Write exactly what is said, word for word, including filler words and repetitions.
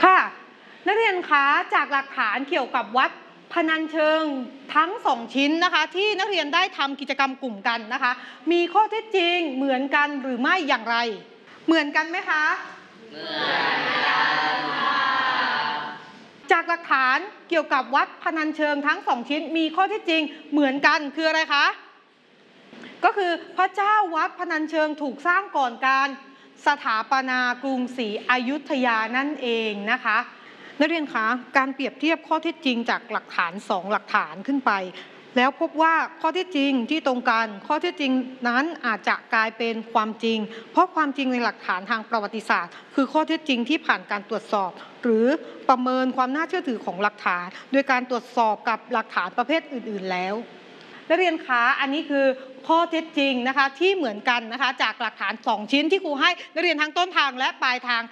ค่ะนักเรียนคะจากหลักฐานเกี่ยวกับวัดพนัญเชิงทั้งสองชิ้นนะคะที่นักเรียนได้ทำกิจกรรมกลุ่มกันนะคะมีข้อเท็จจริงเหมือนกันหรือไม่อย่างไรเหมือนกันไหมคะเหมือนกันค่ะจากหลักฐานเกี่ยวกับวัดพนัญเชิงทั้งสองชิ้นมีข้อเท็จจริงเหมือนกันคืออะไรคะก็คือพระเจ้าวัดพนัญเชิงถูกสร้างก่อนการสถาปนากรุงศรีอยุธยานั่นเองนะคะนักเรียนคะการเปรียบเทียบข้อเท็จจริงจากหลักฐานสองหลักฐานขึ้นไปแล้วพบว่าข้อเท็จจริงที่ตรงกันข้อเท็จจริงนั้นอาจจะกลายเป็นความจริงเพราะความจริงในหลักฐานทางประวัติศาสตร์คือข้อเท็จจริงที่ผ่านการตรวจสอบหรือประเมินความน่าเชื่อถือของหลักฐานโดยการตรวจสอบกับหลักฐานประเภทอื่นๆแล้วนักเรียนคะอันนี้คือข้อเท็จจริงนะคะที่เหมือนกันนะคะจากหลักฐานสองชิ้นที่ครูให้นักเรียนทั้งต้นทางและปลายทาง